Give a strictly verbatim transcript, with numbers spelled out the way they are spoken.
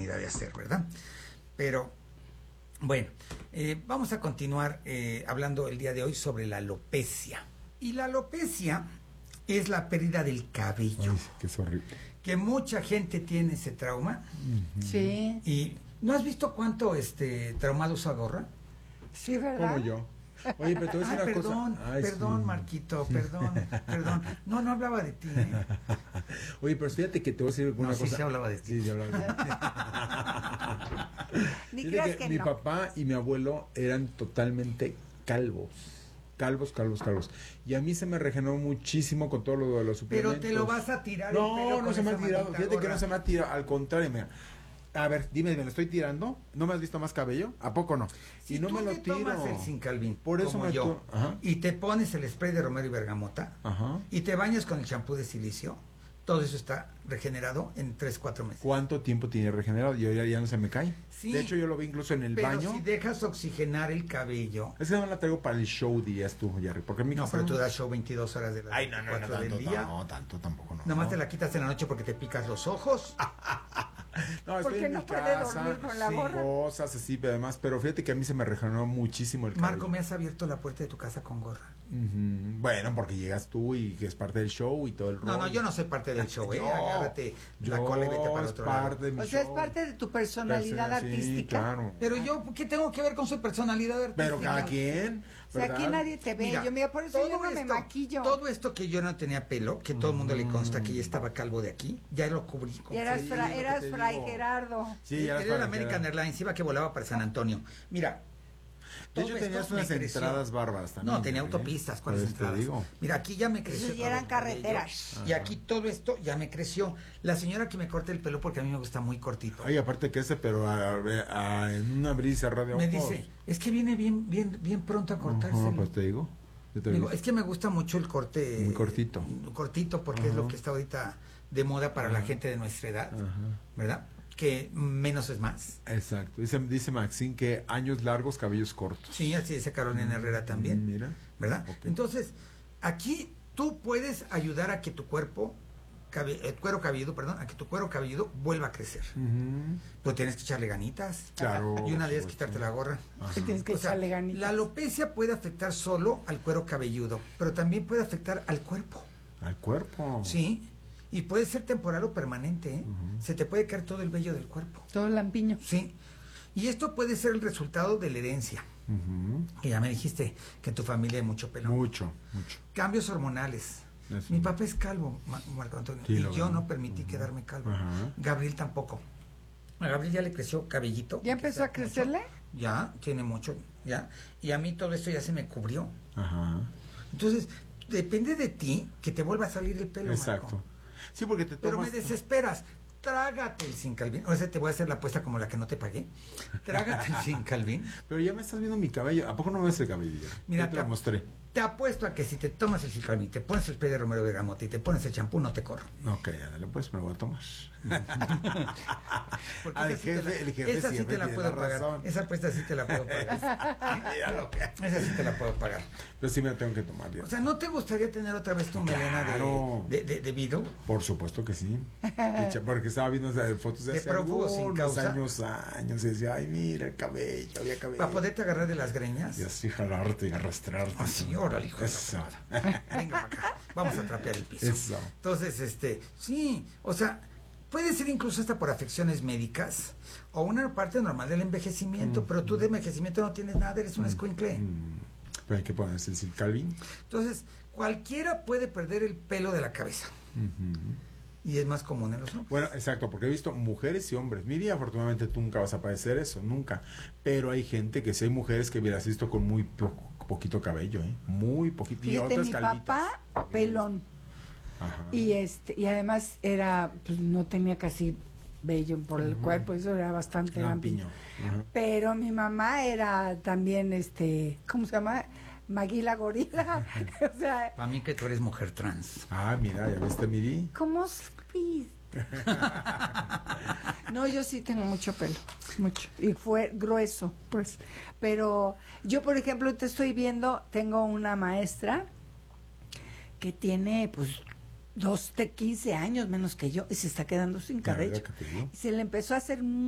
oportunidad de hacer, ¿verdad? Pero, bueno, eh, vamos a continuar eh, hablando el día de hoy sobre la alopecia. Y la alopecia es la pérdida del cabello. Ay, que es horrible. Que mucha gente tiene ese trauma. Uh-huh. Sí. Y ¿no has visto cuánto este traumado usa gorra? Sí, ¿verdad? Como yo. Oye, pero te voy a decir Ay, una perdón, cosa. Ay, perdón, sí. Marquito, perdón, perdón. No, no hablaba de ti, ¿eh? Oye, pero fíjate que te voy a decir una No, sí cosa. se hablaba de ti. Sí, se hablaba de ti. Ni Fíjate creas que que mi no. papá y mi abuelo eran totalmente calvos. Calvos, calvos, calvos. Y a mí se me regeneró muchísimo con todo lo de los suplementos. Pero te lo vas a tirar el pelo No, no con se me ha esa tirado. maldita Fíjate que gorra. no se me ha tirado. Al contrario, mira. A ver, dime, ¿me lo estoy tirando? ¿No me has visto más cabello? ¿A poco no? Si y no tú me lo te tiro. tomas el Sincalvin, Por eso como me yo, to- Ajá. y te pones el spray de romero y bergamota, Ajá. y te bañas con el champú de silicio, todo eso está regenerado en tres, cuatro meses. ¿Cuánto tiempo tiene regenerado? Y ahora ya no se me cae. Sí, De hecho, yo lo vi incluso en el pero baño. si dejas oxigenar el cabello... Es que no me la traigo para el show, dirías tú, Jerry. Porque en mi No, casa pero tú das show veintidós horas de la Ay, no, no, no, cuatro tanto, del día. no, tanto tampoco, no. Nomás no. te la quitas en la noche porque te picas los ojos. No, ¿Por estoy qué en no mi puede casa, dormir con la sí, gorra? cosas así, pero además, pero fíjate que a mí se me regeneró muchísimo el cabello. Marco, me has abierto la puerta de tu casa con gorra. Ujú. Bueno, porque llegas tú y que es parte del show y todo el rollo. No, no, yo no soy parte del show, ¿eh? Yo, Agárrate la yo cola y vete para es otro parte lado. de mi O sea, es show. parte de tu personalidad Sí, artística. claro. Pero yo, ¿qué tengo que ver con su personalidad artística? Pero cada quien. O sea, aquí ¿verdad? nadie te ve. Mira, yo, mira, por eso yo todo no me esto- maquillo. Todo esto que yo no tenía pelo, que todo el mundo le consta que ya estaba calvo de aquí, ya lo cubrí con Y eras, Sí, fra- lo que eras te Fray digo. Gerardo. Sí, ya Era para el American que- Airlines, iba que volaba para San Antonio. Mira. De todo hecho, esto tenías me unas creció. entradas bárbaras también. No, tenía ¿eh? autopistas, ¿cuáles Pues te entradas? digo. Mira, aquí ya me creció. Esos ya todo eran el cabello. carreteras. Y aquí todo esto ya me creció. La señora que me corta el pelo, porque a mí me gusta muy cortito, Ay, aparte que ese, pero a- a- en una brisa radio. me dice, es que viene bien, bien, bien pronto a cortarse. Ajá, pues te digo. Yo te Digo, digo. es que me gusta mucho el corte Muy cortito. cortito porque Ajá. es lo que está ahorita de moda para la Ajá. gente de nuestra edad, Ajá. ¿verdad? Que menos es más. Exacto. Dice, dice Maxine que años largos, cabellos cortos. Sí, así dice Carolina Herrera también, Mira. ¿verdad? Ok. Entonces, aquí tú puedes ayudar a que tu cuerpo, cabe- el cuero cabelludo, perdón, a que tu cuero cabelludo vuelva a crecer. Ujú. Pero tienes que echarle ganitas. Claro, Y una de ellas por quitarte supuesto. la gorra. Ajá. Que tienes que O sea, echarle ganitas. la alopecia puede afectar solo al cuero cabelludo, pero también puede afectar al cuerpo. Al cuerpo. Sí, y puede ser temporal o permanente, ¿eh? Ujú. Se te puede caer todo el vello del cuerpo. Todo lampiño. Sí, y esto puede ser el resultado de la herencia. Ujú. Que ya me dijiste que en tu familia hay mucho pelo. Mucho, mucho. Cambios hormonales. Eso. Mi papá es calvo, Ma- Marco Antonio, Sí, y lo yo veo. no permití Ujú. quedarme calvo. Ajá. Gabriel tampoco. A Gabriel ya le creció cabellito. ¿Ya empezó a quizá mucho. crecerle? Ya, tiene mucho, ya. Y a mí todo esto ya se me cubrió. Ajá. Entonces, depende de ti que te vuelva a salir el pelo, Exacto. Marco. Sí, porque te Pero tomas... me desesperas. Trágate el Sincalvin. O sea, te voy a hacer la apuesta como la que no te pagué. Trágate el Sincalvin. Pero ya me estás viendo mi cabello. ¿A poco no me ves el cabello? Mira, Ya te lo te- mostré. Te apuesto a que si te tomas el Sincalvin, te pones el spray de Romero Bergamota y te pones el champú, no te corro. Ok, ándale, pues me lo voy a tomar. Porque Al esa sí te jefe, la- el jefe esa sí siempre te la tiene puedo la pagar. razón. Esa apuesta sí te la puedo pagar. Mira lo que... Esa sí te la puedo pagar. Pero sí me la tengo que tomar. ya. O sea, ¿no te gustaría tener otra vez tu melena Claro. de, de, de, de Beatle? Por supuesto que sí. Echa- Porque estaba viendo esas fotos de De hace prófugo sin algunos causa. años, años. Y decía, ay, mira el cabello, había cabello. Para poderte agarrar de las greñas. Y así jalarte y arrastrarte. Así, órale, hijo de la Eso. fregada. Venga para acá. Vamos a trapear el piso. Eso. Entonces, este, sí, o sea, puede ser incluso hasta por afecciones médicas o una parte normal del envejecimiento, Mm, pero tú de envejecimiento no tienes nada, eres un Mm, escuincle. mm. Pero hay que ponerse el Calvin. Entonces, cualquiera puede perder el pelo de la cabeza y es más común en los hombres. Bueno, exacto, porque he visto mujeres y hombres. Miri, afortunadamente tú nunca vas a padecer eso, nunca. Pero hay gente que sí, hay mujeres que hubieras visto con muy po- poquito cabello, ¿eh? Muy poquito. Y Fíjate, otras mi calvitas. papá, pelón. Ajá. Y este, y además era, pues no tenía casi vello por el Ujú. cuerpo, eso era bastante lampiño. Lampiño. Ajá. Pero mi mamá era también, este, ¿cómo se llama? Maguila gorila. O sea, Para mí que tú eres mujer trans. Ah, mira, ¿ya viste, Miri? ¿cómo supiste? No, yo sí tengo mucho pelo, mucho. Y fue grueso, pues. Pero yo, por ejemplo, te estoy viendo, tengo una maestra que tiene, pues, dos, de quince años menos que yo y se está quedando sin La verdad cabello. que te digo. Se le empezó a hacer